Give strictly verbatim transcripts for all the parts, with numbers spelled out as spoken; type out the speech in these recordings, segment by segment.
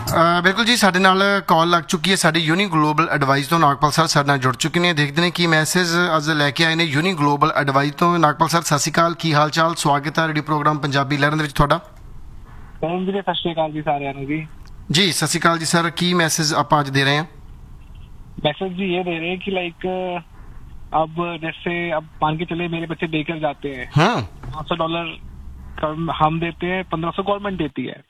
ਅ, ਬਿਲਕੁਲ ਜੀ, ਸਾਡੇ ਨਾਲ ਕਾਲ ਲੱਗ ਚੁੱਕੀ ਹੈ ਸਾਡੀ ਯੂਨੀ ਗਲੋਬਲ ਐਡਵਾਈਸ ਤੋਂ। ਨਾਗਪਾਲ ਸਰ ਸਾਡੇ ਨਾਲ ਜੁੜ ਚੁੱਕੇ ਨੇ। ਦੇਖਦੇ ਨੇ ਕੀ ਮੈਸੇਜ ਅੱਜ ਲੈ ਕੇ ਆਏ ਨੇ ਯੂਨੀ ਗਲੋਬਲ ਐਡਵਾਈਸ ਤੋਂ। ਨਾਗਪਾਲ ਸਰ ਸਤਿ ਸ਼੍ਰੀ ਅਕਾਲ, ਕੀ ਹਾਲ ਚਾਲ? ਸਵਾਗਤ ਹੈ ਰੇਡੀਓ ਪ੍ਰੋਗਰਾਮ ਪੰਜਾਬੀ ਲਹਿਰਾਂ ਦੇ ਵਿੱਚ ਤੁਹਾਡਾ। ਵੀਰੇ ਸਤਿ ਸ਼੍ਰੀ ਅਕਾਲ ਜੀ ਸਾਰਿਆਂ ਨੂੰ। ਜੀ ਜੀ ਸਤਿ ਸ਼੍ਰੀ ਅਕਾਲ ਜੀ ਸਰ, ਕੀ ਮੈਸੇਜ ਆਪਾਂ ਅੱਜ ਦੇ ਰਹੇ हैं? मैसेज जी ये दे रहे हैं कि लाइक अब जैसे अब मान के चले मेरे बच्चे देकर जाते हैं, हाँ पाँच सौ डॉलर हम देते हैं, पंद्रह सौ गवर्नमेंट देती है।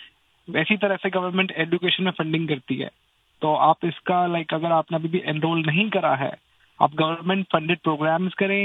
वैसी तरह से गवर्नमेंट एजुकेशन में फंडिंग करती है। तो आप इसका लाइक अगर आपने अभी भी एनरोल नहीं करा है, आप गवर्नमेंट फंडेड प्रोग्राम्स करें।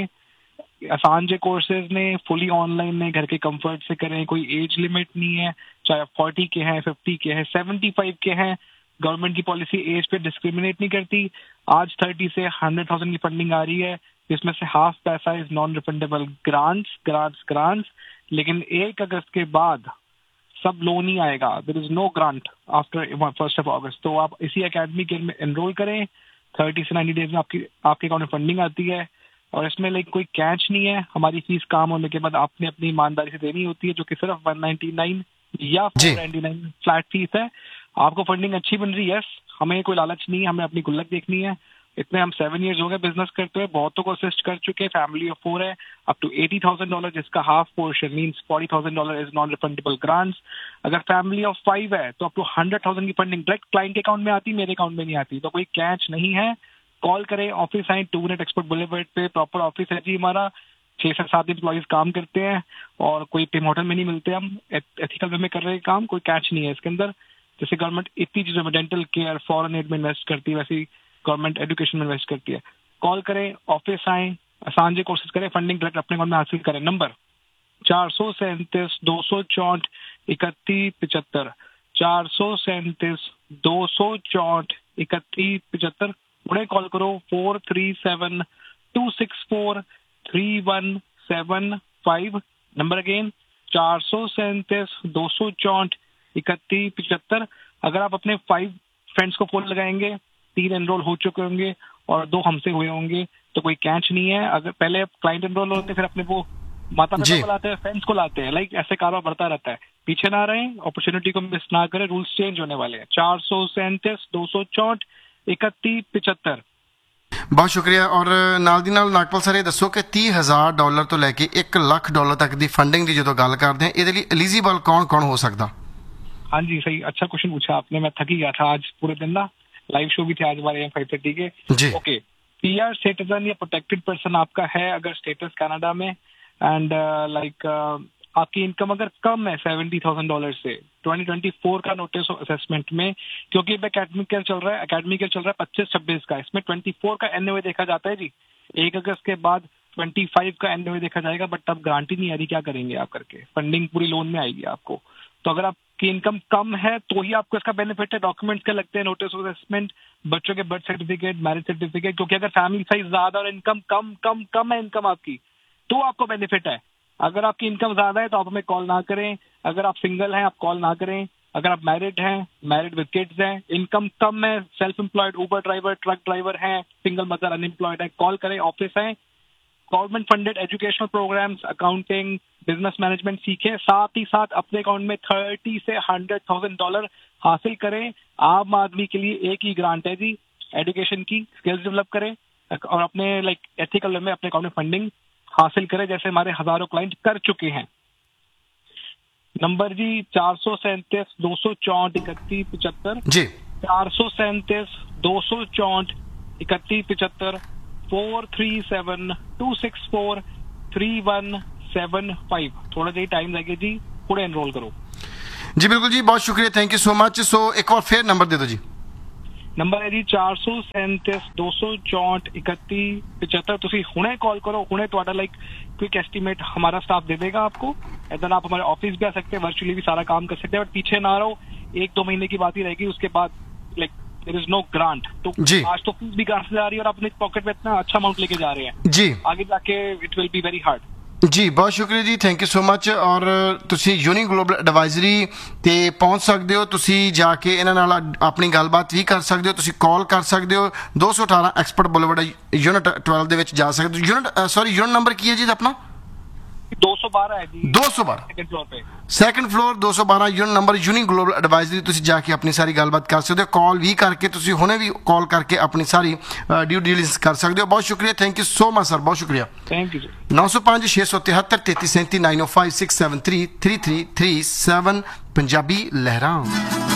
आसान जे कोर्सेज ने फुली ऑनलाइन ने घर के कंफर्ट से करें। कोई एज लिमिट नहीं है, चाहे फोर्टी के हैं, फिफ्टी के हैं, सेवेंटी फाइव के हैं। गवर्नमेंट की पॉलिसी एज पे डिस्क्रिमिनेट नहीं करती। आज थर्टी से हंड्रेड थाउजेंड की फंडिंग आ रही है, जिसमें से हाफ पैसा is non refundable grants grants grants लेकिन एक अगस्त के बाद सब लोन ही आएगा। There is no grant after first of अगस्त। तो आप इसी एकेडमी के में एनरोल करें। थर्टी से नाइन्टी डेज में आपकी आपके अकाउंट में फंडिंग आती है और इसमें लाइक कोई कैच नहीं है। हमारी फीस काम होने के बाद आपने अपनी ईमानदारी से देनी होती है, जो कि सिर्फ वन नाइन्टी नाइन या four ninety nine flat fees है। आपको फंडिंग अच्छी बन रही है, यस, हमें कोई लालच नहीं है, हमें अपनी गुल्लक देखनी है। इतने हम सेवन इयर्स हो गए बिजनेस करते हुए, बहुतों को असिस्ट कर चुके हैं। फैमिली ऑफ फोर है, up to eighty thousand dollar, जिसका half portion means forty thousand dollar is non refundable grants. अगर फैमिली ऑफ फाइव है तो अप टू हंड्रेड थाउजेंड की फंडिंग डायरेक्ट क्लाइंट के अकाउंट में आती, मेरे अकाउंट में नहीं आती। तो कोई कैच नहीं है। कॉल करें, ऑफिस आए, टू मिनट एक्सपर्ट बुलेवर्ड पे प्रॉपर ऑफिस है जी हमारा। छह से सात एम्प्लॉइज काम करते हैं और कोई पिम होटल में नहीं मिलते। हम एथिकल वे में कर रहे हैं काम, कोई कैच नहीं है इसके अंदर। जैसे गवर्नमेंट इतनी चीजों में डेंटल केयर फॉरेन एड में इन्वेस्ट करती है, वैसे गवर्नमेंट एजुकेशन में इन्वेस्ट करती है। कॉल करें, ऑफिस आए, आसान जे कोर्सेज करें, फंडिंग डायरेक्ट अपने अकाउंट में हासिल करें। नंबर चार सौ सैंतीस दो सौ चौंठ इकतीस पिचहत्तर, चार सौ सैंतीस दो सौ चौंठ इकतीस पिचहत्तर। उन्हें कॉल करो four three seven to six four three one seven five. Number again चार सौ सैंतीस दो सौ चौंठ इकतीस पिचहत्तर। अगर आप अपने फाइव फ्रेंड्स को फोन लगाएंगे, तीन एनरोल हो चुके होंगे और दो हमसे हुए होंगे, तो कोई कैच नहीं है। अगर पहले क्लाइंट एनरोल होते फिर अपने वो माता पिता को लाते हैं, फ्रेंड्स को लाते हैं, लाइक ऐसे कारोबार बढ़ता रहता है। पीछे ना रहें, अपॉर्चुनिटी को मिस ना करें, रूल्स चेंज होने वाले हैं। चार सौ सैंतीस दो सौ चौंठ इकतीस पिचहत्तर। बहुत शुक्रिया। और नाल दी नाल नागपाल सर ये दसो कि तीह हज़ार डॉलर तो लैके एक लाख डॉलर तक की फंडिंग की जो गल करते हैं, ये एलिजिबल कौन कौन हो सकता? हाँ जी, सही, अच्छा क्वेश्चन पूछा आपने। मैं थक ही गया था आज पूरे दिन ना, लाइव शो भी थे आज हमारे फाइव थर्टी के जी। ओके, पीआर सिटीजन या प्रोटेक्टेड पर्सन आपका है अगर स्टेटस कनाडा में, एंड लाइक आपकी इनकम अगर कम है सेवेंटी थाउजेंड डॉलर से, ट्वेंटी ट्वेंटी फोर का नोटिस असेसमेंट में, क्योंकि एकेडमिक ईयर चल रहा है, एकेडमिक ईयर चल रहा है पच्चीस छब्बीस का, इसमें ट्वेंटी फोर का एनओए देखा जाता है जी। एक अगस्त के बाद ट्वेंटी फाइव का एनओए देखा जाएगा, बट तब गारंटी नहीं आ रही क्या करेंगे आप करके। फंडिंग पूरी लोन में आएगी आपको। तो अगर आपकी इनकम कम है तो ही आपको इसका बेनिफिट है। डॉक्यूमेंट्स के लगते हैं, नोटिस ऑफ असेसमेंट, बच्चों के बर्थ सर्टिफिकेट, मैरिज सर्टिफिकेट। क्योंकि अगर फैमिली साइज ज्यादा और इनकम कम कम कम है इनकम आपकी, तो आपको बेनिफिट है। अगर आपकी इनकम ज्यादा है तो आप हमें कॉल ना करें। अगर आप सिंगल हैं आप कॉल ना करें। अगर आप मैरिड हैं, मैरिड विद किड्स हैं, इनकम कम है, self employed, Uber driver, truck driver हैं, सिंगल मदर, अनएम्प्लॉयड है, कॉल करें, ऑफिस है। Government funded educational programmes, accounting, business management सीखें, साथ ही साथ अपने अकाउंट में थर्टी से हंड्रेड थाउजेंड डॉलर हासिल करें। आम आदमी के लिए एक ही ग्रांट है जी, एजुकेशन की, स्किल्स डेवलप करें और अपने लाइक एथिकल वे में अपने अकाउंट में फंडिंग हासिल करें, जैसे हमारे हजारों क्लाइंट कर चुके हैं। नंबर जी चार सौ सैंतीस दो सौ चौंठ इकतीस पिचहत्तर जी, चार सौ सैंतीस दो सौ चौंठ इकतीस पिचहत्तर, four three seven to six four three one seven five. थोड़ा सा टाइम लगे जी, पूरे एनरोल करो जी। बिल्कुल जी, बहुत शुक्रिया, थैंक यू सो मच। सो एक बार फिर नंबर दे दो जी। नंबर है जी चार सौ सैंतीस दो सौ चौंठ इकतीस पिचहत्तर। तुसी हुणे कॉल करो, हुणे तुहाडा लाइक क्विक एस्टीमेट हमारा स्टाफ दे देगा आपको। इधर आप हमारे ऑफिस भी आ सकते हैं, वर्चुअली भी सारा काम कर सकते हैं, बट पीछे ना रहो। एक दो महीने की बात ही रहेगी, उसके बाद like there is no grant. तो आज तो फीस भी ग्रांट से जा रही है और अपने पॉकेट में इतना अच्छा अमाउंट लेके जा रहे हैं जी, आगे जाके it will be very hard जी। बहुत शुक्रिया जी, थैंक यू सो मच। और ਤੁਸੀਂ ਯੂਨੀ ਗਲੋਬਲ ਐਡਵਾਈਜ਼ਰੀ ਤੇ ਪਹੁੰਚ ਸਕਦੇ ਹੋ, ਤੁਸੀਂ ਜਾ ਕੇ ਇਹਨਾਂ ਨਾਲ ਆਪਣੀ ਗੱਲਬਾਤ ਵੀ ਕਰ ਸਕਦੇ ਹੋ, ਤੁਸੀਂ ਕਾਲ ਕਰ ਸਕਦੇ ਹੋ। ਦੋ ਸੌ ਅਠਾਰਾਂ ਐਕਸਪਰਟ ਬੁਲਵਰਡ ਯੂਨਿਟ ਟਵੈਲਵ ਦੇ ਵਿੱਚ ਜਾ ਸਕਦੇ ਹੋ। ਯੂਨਿਟ ਸੌਰੀ ਯੂਨਿਟ ਨੰਬਰ ਕੀ ਹੈ ਜੀ ਆਪਣਾ? दो सौ बारह है जी, दो सौ बारह सेकंड फ्लोर पे। ਸੈਕੰਡ ਫਲੋਰ ਦੋ ਸੌ ਬਾਰਾਂ unit number uni global advisory ਤੁਸੀਂ ਜਾ ਕੇ ਆਪਣੀ ਸਾਰੀ ਗੱਲਬਾਤ ਕਰ ਸਕਦੇ ਹੋ। ਕਾਲ ਵੀ ਕਰਕੇ ਤੁਸੀਂ ਹੁਣੇ ਵੀ ਕਾਲ ਕਰਕੇ ਆਪਣੀ ਸਾਰੀ ਡਿਊ ਡਿਲੀਜੈਂਸ ਕਰ ਸਕਦੇ ਹੋ। ਬਹੁਤ ਸ਼ੁਕਰੀਆ, thank you so much sir, ਬਹੁਤ ਸ਼ੁਕਰੀਆ। थैंक यू जी। ਨੌ ਸੌ ਪੰਜ ਛੇ ਸੌ ਤਿਹੱਤਰ ਤੇਤੀ ਸੈਂਤੀ ਨਾਈਨ ਓ five six seven three three three three seven Punjabi ਲਹਿਰਾਂ।